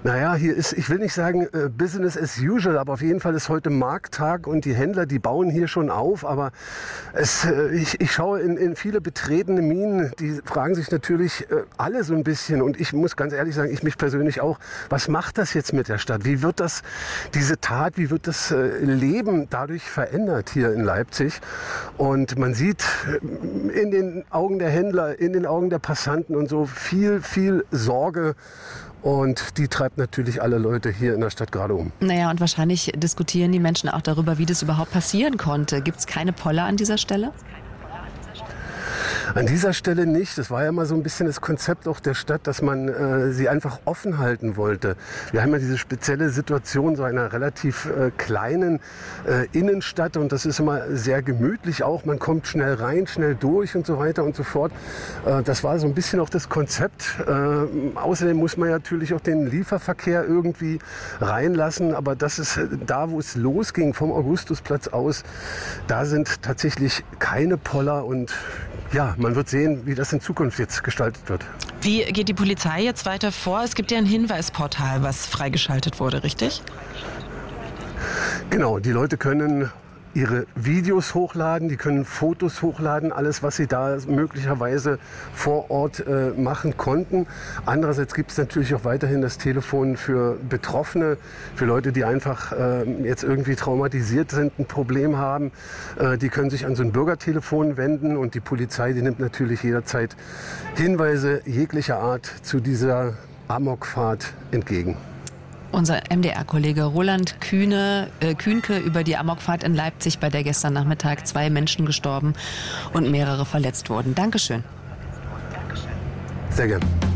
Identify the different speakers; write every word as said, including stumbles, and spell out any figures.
Speaker 1: Naja, hier ist, ich will nicht sagen äh, Business as usual, aber auf jeden Fall ist heute Markttag und die Händler, die bauen hier schon auf. Aber es, äh, ich, ich schaue in, in viele betretene Minen, die fragen sich natürlich äh, alle so ein bisschen. Und ich muss ganz ehrlich sagen, ich mich persönlich auch, was macht das jetzt mit der Stadt? Wie wird das, diese Tat, wie wird das äh, Leben dadurch verändert hier in Leipzig? Und man sieht äh, in den Augen der Händler, in den Augen der Passanten und so viel, viel Sorge. Und die treibt natürlich alle Leute hier in der Stadt gerade um.
Speaker 2: Naja, und wahrscheinlich diskutieren die Menschen auch darüber, wie das überhaupt passieren konnte. Gibt es keine Poller an dieser Stelle?
Speaker 1: An dieser Stelle nicht. Das war ja mal so ein bisschen das Konzept auch der Stadt, dass man äh, sie einfach offen halten wollte. Wir haben ja diese spezielle Situation so einer relativ äh, kleinen äh, Innenstadt und das ist immer sehr gemütlich auch. Man kommt schnell rein, schnell durch und so weiter und so fort. Äh, das war so ein bisschen auch das Konzept. Äh, außerdem muss man ja natürlich auch den Lieferverkehr irgendwie reinlassen. Aber das ist da, wo es losging, vom Augustusplatz aus, da sind tatsächlich keine Poller und ja, man wird sehen, wie das in Zukunft jetzt gestaltet wird.
Speaker 3: Wie geht die Polizei jetzt weiter vor? Es gibt ja ein Hinweisportal, was freigeschaltet wurde, richtig?
Speaker 1: Genau, die Leute können ihre Videos hochladen, die können Fotos hochladen, alles, was sie da möglicherweise vor Ort äh, machen konnten. Andererseits gibt es natürlich auch weiterhin das Telefon für Betroffene, für Leute, die einfach äh, jetzt irgendwie traumatisiert sind, ein Problem haben. Äh, die können sich an so ein Bürgertelefon wenden und die Polizei, die nimmt natürlich jederzeit Hinweise jeglicher Art zu dieser Amokfahrt entgegen.
Speaker 2: Unser M D R-Kollege Roland Kühne, äh, Kühnke über die Amokfahrt in Leipzig, bei der gestern Nachmittag zwei Menschen gestorben und mehrere verletzt wurden. Dankeschön.
Speaker 1: Sehr gern.